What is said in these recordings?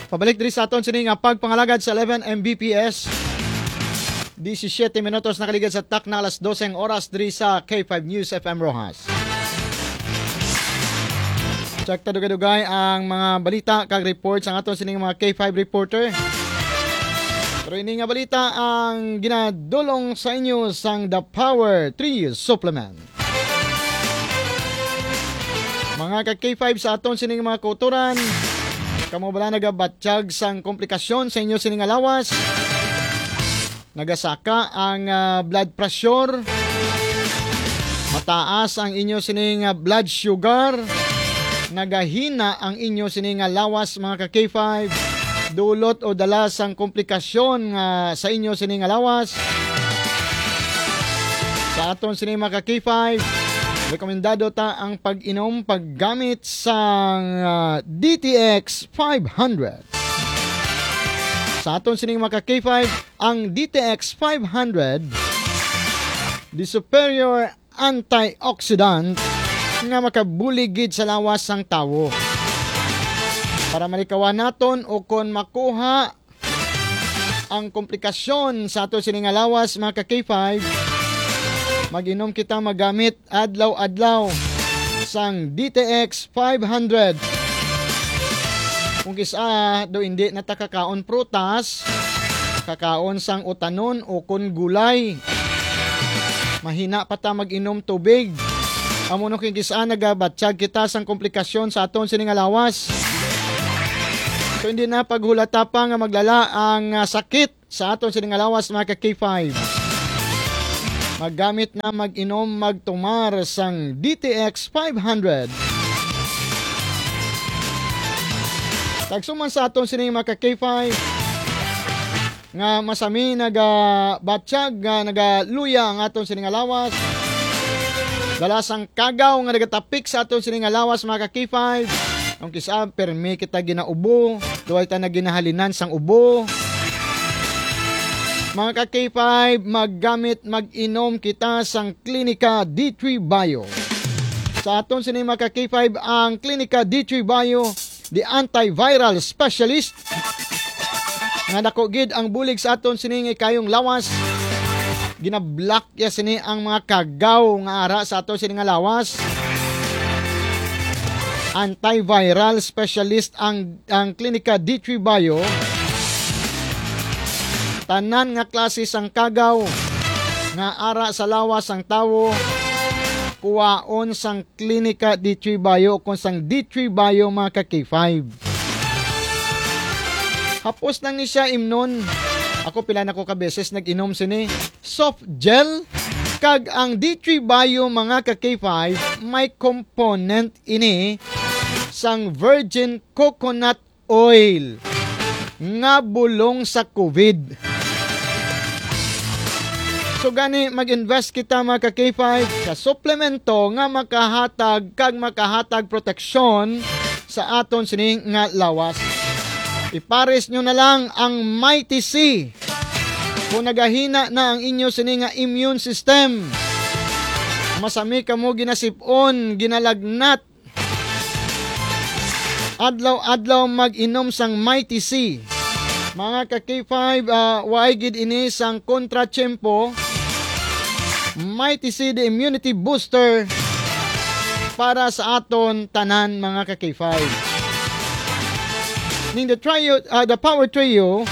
Pabalik diri sa aton sini nga pagpangalagad sa 11 Mbps. 17 minutos nakaligad sa tak na alas 12 oras diri sa K5 News FM Rojas. Check ta dugay-dugay ang mga balita kag reports ang aton sining mga K5 reporter. Pero ini nga balita ang ginadulong sa inyo sang The Power 3 Supplement. Mga ka-K5 sa aton sining mga kauturan, kamo bala nagabatsyag sang komplikasyon sa inyo sining lawas. Nagasaka ang blood pressure, mataas ang inyo sining blood sugar, nagahina ang inyo sining lawas mga ka-K5, dulot o dala sang komplikasyon sa inyo sining lawas. Sa aton sining mga ka-K5, rekomendado ta ang paggamit sang DTX 500. Sa aton sining mga K5, ang DTX 500, the superior antioxidant nga makabuligid sa lawas sang tawo. Para malikawan naton o kon makuha ang komplikasyon sa aton sining lawas mga K5, mag-inom kita magamit adlaw-adlaw sang DTX 500. Kung kisa do hindi natakakaon prutas, kakaon sang utanon o kun gulay, mahina pa ta mag-inom tubig. Amo no kisa nagabatsyag kita sang komplikasyon sa aton sining lawas. So hindi na paghulata pa nga maglala ang sakit sa aton sining lawas mga K5. Maggamit na mag-inom magtumar sang DTX 500. Tagsuman sa aton sining mga K5 nga masami nagabatsyag nga nagaluya ang aton sining lawas. Dalasang kagaw nga nagatapik sa aton sining lawas mga K5. Ang kisa permi kita ginaubo, duay ta naginahalinan sang ubo. Mga K5, maggamit mag-inom kita sang Clinica D3 Bio. Sa aton sining mga K5 ang Clinica D3 Bio, the antiviral specialist nga dako gid ang bulig sa aton sining kayong lawas. Ginablock ya sini ang mga kagaw nga ara sa aton sining lawas. Antiviral specialist ang Clinica D3 Bio. Tanan nga klase sang kagaw nga ara sa lawas sang tawo, kuwaon sang Clinica D3 Bio kung sang D3 Bio mga K5. Hapos lang ni siya imnon. Ako pila na ko kabeses nag-inom sini. Soft gel kag ang D3 Bio mga K5 may component ini sang virgin coconut oil nga bulong sa COVID. So gani mag-invest kita mga K5 sa suplemento nga makahatag proteksyon sa aton sining nga lawas. Ipares nyo na lang ang Mighty C kung nagahina na ang inyo sining nga immune system. Masami ka mo ginasipon, ginalagnat. Adlaw-adlaw mag-inom sang Mighty C. Mga K5, waay gid ini sang kontrachempo. Mighty C, the immunity booster para sa aton tanan mga K5. Ning the Power Trio,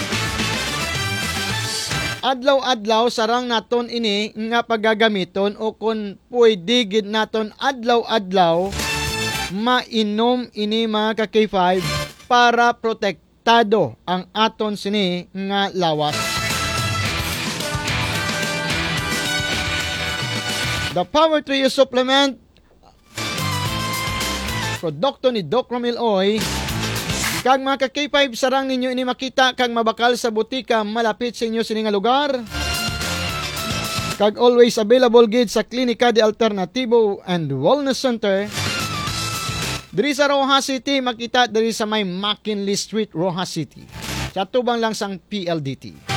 adlaw-adlaw sarang naton ini nga paggagamiton o kung pwede gid naton adlaw-adlaw mainom ini mga K5 para protektado ang aton sini nga lawas. The Power Trio Supplement, produkto ni Doc Romil Oy. Kag mga K5 sarang ninyo ini makita kag mabakal sa butika malapit sa inyo sining lugar. Kag always available gid sa Klinika de Alternativo and Wellness Center. Diri sa Rojas City, makita diri sa may McKinley Street, Rojas City. Sa tubang lang sang PLDT.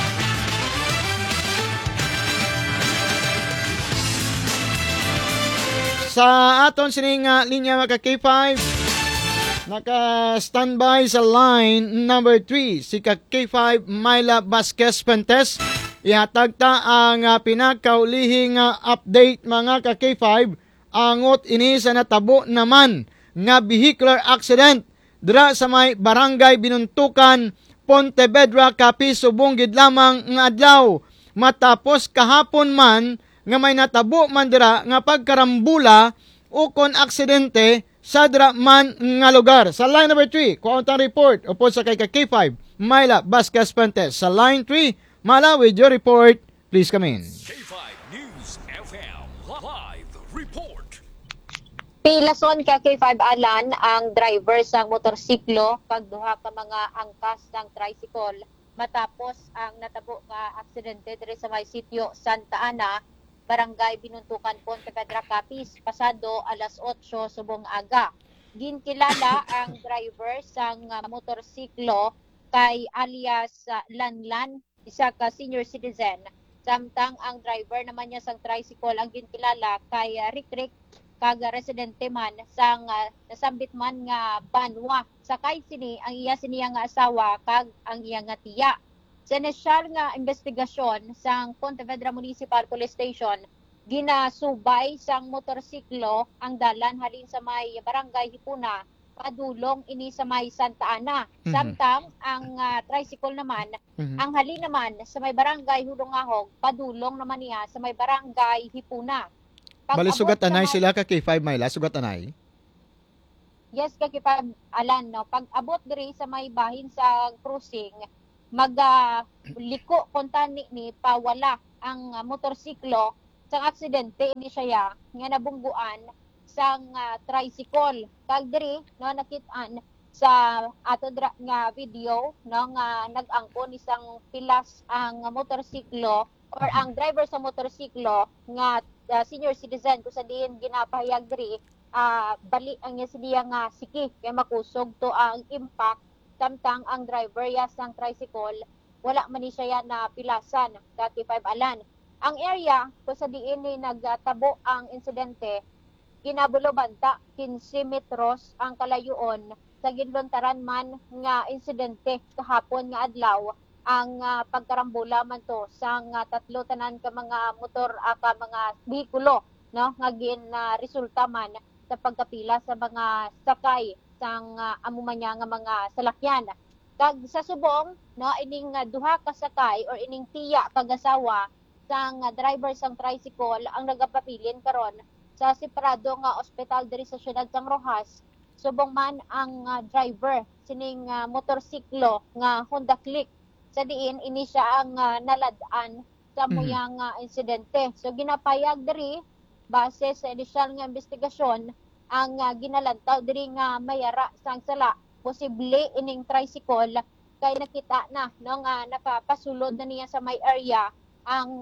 Sa aton sining linya mga K5, Naka-standby sa line number 3 si K5 Myla Vasquez Fuentes. Ihatag ta ang pinakaulihing update mga K5 angot ini sa natabo naman nga vehicular accident dira sa may barangay Binuntukan, Pontevedra, Capi, subong gid lamang nga adlaw. Matapos kahapon man nga may natabo man dira nga pagkarambula o kon aksidente sa dira man nga lugar. Sa line number 3, kuha ang report upod sa kay K5 Myla Vasquez Fuentes. Sa line 3, Mala, with your report, please come in. K5 News FM Live Report. Pilason ka K5 Alan ang driver sa motorsiklo pagduha ka mga angkas ng tricycle matapos ang natabo nga aksidente diri sa may sitio Santa Ana, Barangay Binuntukan, Pontevedra, Capiz, pasado alas 8 subong aga. Ginkilala ang driver sa motorsiklo kay alias Lanlan, isa ka senior citizen. Samtang ang driver naman niya sang tricycle ang ginkilala kay Rikrik, kaga residente man sang nasambit man nga Banwa. Sakay sini ang iya siniya nga asawa kag ang iya nga tiya. Sa inisyal nga investigasyon sang Pontevedra Municipal Police Station, ginasubay sang motorsiklo ang dalan halin sa may Barangay Hipuna padulong ini sa may Santa Ana. Samtang ang tricycle naman, ang halin naman sa may Barangay Hulungahog, padulong naman niya sa may Barangay Hipuna. Bali sugat anay sila ka K5 Myla, sugat anay? Yes, kakipag alan no. Pag abot diri sa may bahin sa cruising, liko kontani ni pawala ang motorsiklo sa aksidente ini siya nga nabungguan sang tricycle. Kag diri no nakit-an sa ato dra nga video no nga nag-angkon isang pilas ang motorsiklo or ang driver sa motorsiklo nga senior citizen kung sa diin ginapahayag diri bali ang niya nga siki kay makusog to ang impact samtang ang driver sang tricycle wala man ni siya na pilasan dati 5 alan. Ang area kung sa diin ni nagtabo ang insidente kinabulo banta 15 metros ang kalayuon sa ginlontaran man nga insidente kahapon nga adlaw ang pagkarambula man to sang tatlo tanan ka mga motor ka mga bihikulo no nga resulta man sa pagkapila sa mga sakay sang amo man nga mga salakyan. Kag sa subong no ining duha ka sakay or ining tiya kag asawa sang driver sang tricycle ang nagapapilin karon sa separado nga ospital diri sa siyudad sang Rojas. Subong man ang driver sining motorsiklo nga Honda Click sa diin ini siya ang naladaan sa muyang insidente. So ginapayag diri base sa initial nga investigasyon ang ginalantaw diri nga mayara sang sala posible ining tricycle kay nakita na no nga napapasulod na niya sa may area ang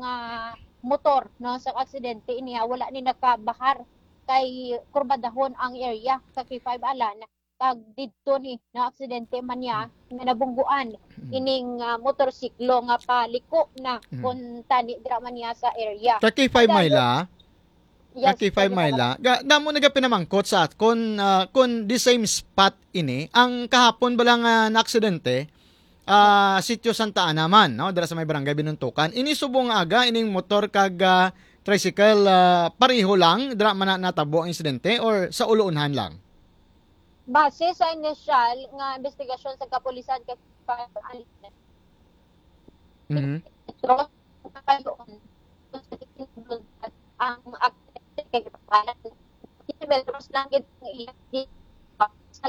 motor no sa aksidente iniya wala ni nakabahar kay kurbadahon ang area sa K5 alan kag didto ni na aksidente man niya nga nabungguan ining motorsiklo nga paliko na kun tani dira man niya sa area. Sa K5 Myla, yes, K5 Myla, damo naga pinamangkot sa kun the same spot ini ang kahapon balang na aksidente sitio Santa Ana man no dira sa may Barangay Binuntukan. Ini subong aga ining motor kag tricycle pareho lang dira man natabo ang insidente or sa uloonhan lang? Base sa initial nga investigasyon sa kapulisan kay ang aksidente kay metros lang sa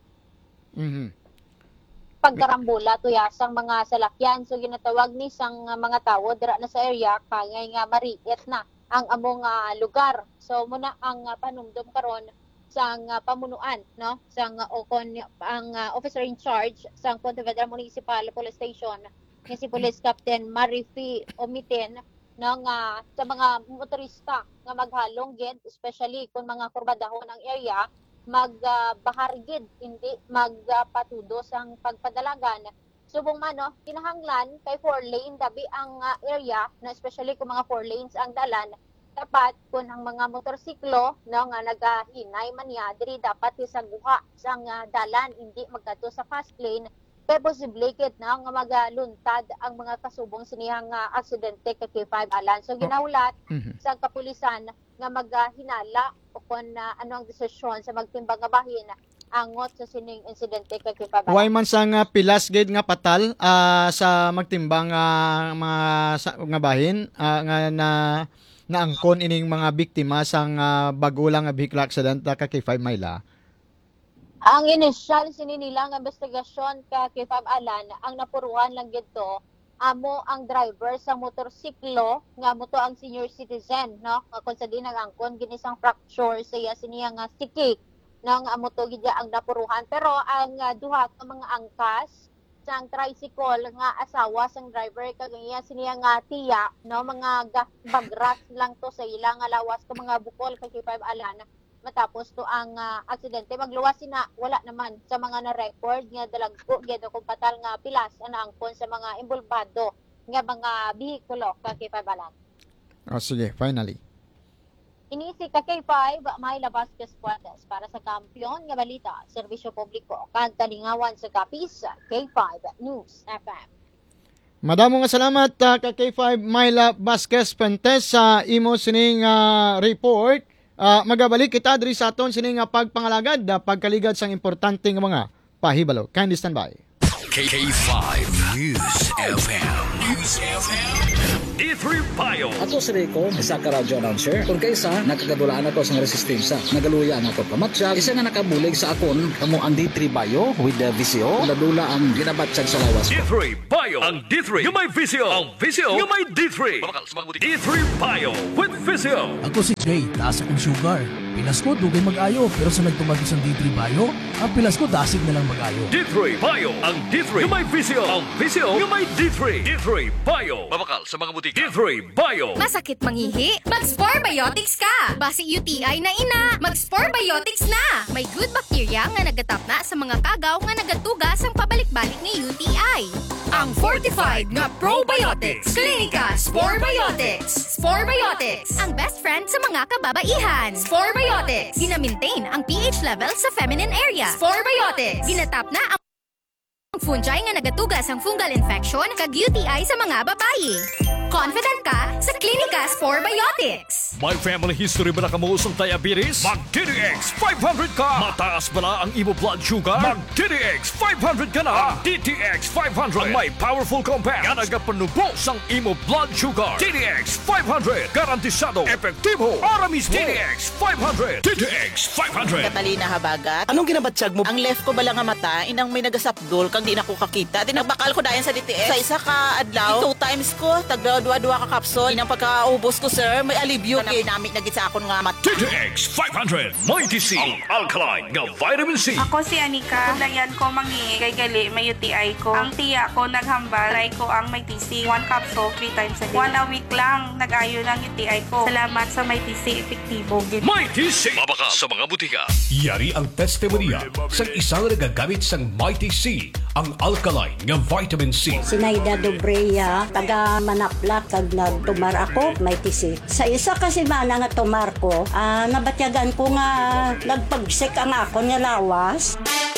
pagkarambula tuyasang mga salakyan. So ginatawag ni sang mga tawo dira na sa area kangay nga mariit na ang among lugar. So muna ang panumdum karon sang pamunuan no sang ang officer in charge sang Pontevedra Municipal Police Station nga si Police Captain Marifi Omiten no nga sa mga motorista nga maghalong gid especially kung mga kurbadahon ang area magbahargid hindi magpatudo sang pagpadalagan. Subong man no kinahanglan kay 4 lane dabi ang area na especially kung mga 4 lanes ang dalan dapat kung ang mga motorsiklo no nga nagahinay man niya diri dapat isaguha sang dalan hindi magkadto sa fast lane kay posible kit na nga magaluntad ang mga kasubong sinihang aksidente kay K5 Alan. So ginaulat sa kapulisan nga maghinala o kung ano ang desisyon sa magtimbang nga bahin angot sa sining insidente kay K5 Alan. Way man sang pilas gid nga patal sa magtimbang mga nga bahin nga naangkon ining mga biktima sang bagulang nga vehicle accident kay K5 Mayla. Ang initial sinilang investigasyon ka K5 Alan, ang napuruhan lang gito amo ang driver sa motorsiklo nga mo to ang senior citizen no kung sa dinang angkon ginisang fracture sa iya siniya nga sikik no nga amo to gidya ang napuruhan pero ang duha ka mga angkas sang tricycle nga asawa sang driver kagaya siniya nga tiya no mga bagras lang to sa ilang nga lawas ka mga bukol kay K5 Alan. Matapos to ang aksidente magluwas sina wala naman sa mga na-record nga dalagpo gyud kung patal nga pilas angkon sa mga involvado nga mga bihikulo ka K5 Alan. Sige, finally. Inisi ka K5 may Vasquez Puertas para sa Kampiyon nga balita, serbisyo publiko kag talingawan sa kapis K5 News FM. Madamo nga salamat ka K5 Myla Vasquez Puertas sa imo sining report. Magabalik kita diri sa aton sining pagpangalagad pagkaligad sang importanteng mga pahibalo. Kindly stand by. K5 News FM. News FM. E3 Bio. Ako si Rico, isa ka radio announcer. Kung kaysa, nakagadulaan ako sa resistensya. Nagaluya ang ako pamatsyag. Isa nga nakabulig sa akon, kamo ang D3 Bio with the VCO. Ladula ang ginabatsyag sa lawas ko. D3 Bio. Ang D3 yung may Visio. Ang Visio yung may D3. D3 Bio with Visio. Ako si Jay, taas akong sugar. Pilas ko, dugay mag-ayo. Pero sa nagtumagi sa D3 Bio, ang pilas ko, dasig na lang mag-ayo. D3 Bio. Ang D3 yung may Visio. Ang Visio yung may D3. D3 Bio. Mabakal sa mga butika. D3 Bio. Masakit mangihi? Mag-Spore Biotics ka! Basi UTI na ina, mag-Spore Biotics na! May good bacteria nga nagatapna sa mga kagaw nga nagatugas ang pabalik-balik ni UTI. Ang fortified nga probiotics. Clinica Spore Biotics. Spore Biotics, ang best friend sa mga kababaihan. Spore Biotics, gina-maintain ang pH level sa feminine area. Spore Biotics, ginatapna ang fungi nga nagatugas ang fungal infection kag UTI sa mga babayi. Confident ka sa Clinica Spore Biotics. May family history ba na kamuusong diabetes? Mag-DTX 500 ka! Mataas ba na ang imo blood sugar? Mag-DTX 500 ka na! Ang DTX 500 ang may powerful compounds nga nagapanubos ang imo blood sugar. DTX 500 garantisado, epektibo, aramis. DTX 500. DTX 500. Catalina Habagat. Anong ginabatsyag mo? Ang left ko bala nga mata, inang may nagasapdol kang di na ko kakita. Di nagbakal ko dayan sa DTX. Sa isa ka adlaw, 2 times ko, tagdua-dua ka kapsol. Inang pagkaubos ko, sir, may alibyo. Namit na git sa akon nga mata. DTX 500. Mighty C. Ang alkaline nga vitamin C. Ako si Anika. Dayan ko mangi kay gali may UTI ko. Ang tiya ko naghambal. Try ko ang may TC. 1 capsule 3 times a day. 1 a week lang nag-ayo ng UTI ko. Salamat sa may TC. Epektibo. Mighty C. Mabaka sa mga butika. Yari ang testimonya sa isang nagagamit sang Mighty C, ang alkaline nga vitamin C. Sinaida Dobreya, taga Manaplak, kag nagtumar ako, may tisi. Sa isa kasi mana nga tumar ko, nabatyagan ko nga nagpagsik ang ako nga lawas.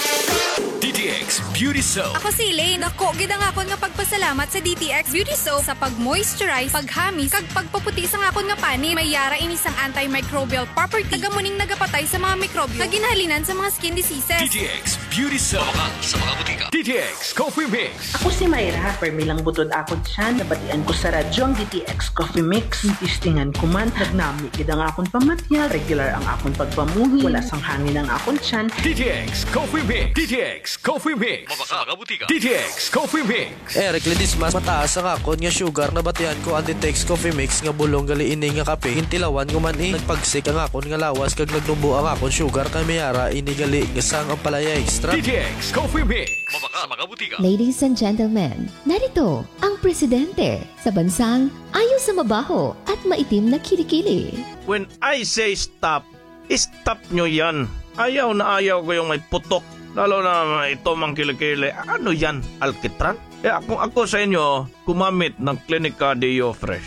DTX Beauty Soap. Ako si Elaine. Ako, gidang akon nga pagpasalamat sa DTX Beauty Soap sa pag-moisturize, paghamis, kag pagpaputi sa akon nga pani. May yara inisang antimicrobial property. Tagamuning nagapatay sa mga mikrobyo. Kaginhalinan sa mga skin diseases. DTX Beauty Soap. Mabaka sa mga butika. DTX Coffee Mix. Ako si Mayra. Permi lang butod ako dyan. Nabatian ko sa radyo ang DTX Coffee Mix. Tistingan ko man. Nagnami gidang akon pamatya. Regular ang akon pagpamuhi. Wala sang hangin ang akon tiyan. DTX Coffee Mix. DTX Coffee Mix. Mabaka mga butika. DTX Coffee Mix. Eric Ledismas, mataas ang akon nga sugar na batian ko ang DTX Coffee Mix nga bulong gali ini nga kape. Hintilawan ko man nagpagsik ang akon nga lawas kag nagnubo ang akon sugar kay mayara ini gali nga sang ang palaya extra. DTX Coffee Mix. Mabaka mga butika. Ladies and gentlemen, narito ang presidente sa bansang ayaw sa mabaho at maitim na kilikili. When I say stop, stop nyo yan. Ayaw na ayaw ko yung may putok. Lalo na ito mang kilikili. Ano yan? Alkitran? Kung ako sa inyo, kumamit ng Clinica Deo Fresh.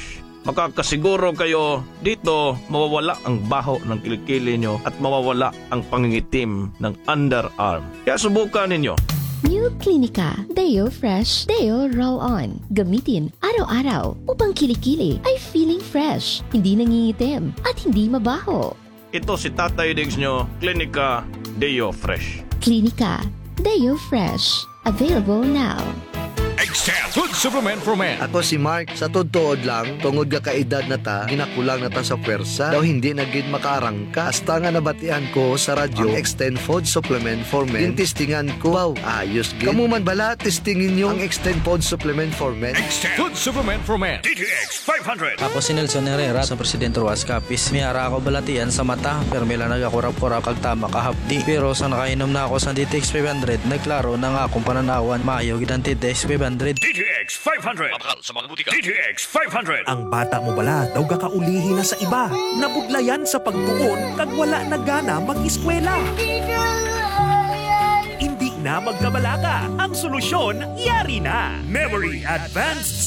makakasiguro kayo dito mawawala ang baho ng kilikili nyo at mawawala ang pangingitim ng underarm. Kaya subukan ninyo. New Clinica Deo Fresh Deo Roll-On. Gamitin araw-araw upang kilikili ay feeling fresh, hindi nangingitim at hindi mabaho. Ito si Tatay Diggs nyo, Clinica Deo Fresh. Clinica Deo Fresh. Available now. Extend Food Supplement for Men. Ako si Mark, sa tuod lang, tungod ka kaedad na ta, ginakulang na ta sa pwersa, daw hindi na gid makaarangka. Hasta nga nabatian ko sa radyo, ang Extend Food Supplement for Men. Tintistingan ko, wow, ayos gid. Kamu man bala, testingin nyo ang Extend Food Supplement for Men. Extend Food Supplement for Men. DTX 500. Ako si Nelson Herrera sa Presidente Ruas Capiz. Miyara ako balatian sa mata, pero may lang nagakurap-kurap kag tama kahapdi. Pero sa nakainom na ako sa DTX 500, nagklaro na nga akong pananawan, maayo gid ang DTX 500. DTX 500. Mabakal sa mga butika. DTX 500. Ang bata mo bala daw kakaulihin na sa iba. Nabudlayan sa pagtuon kag wala na gana mag-eskwela. Hindi na magkabalaka. Ang solusyon, yari na. Memory Advanced